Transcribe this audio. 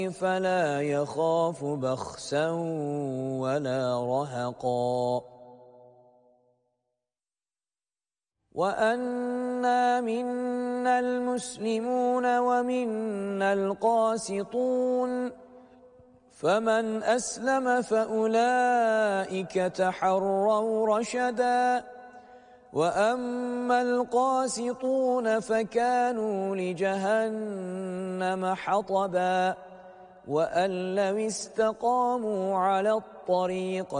فلا يخاف بخسا ولا رهقا وأنا منا المسلمون ومنا القاسطون فمن أسلم فأولئك تحروا رشدا وأما القاسطون فكانوا لجهنم حطبا وأن لو استقاموا على الطريق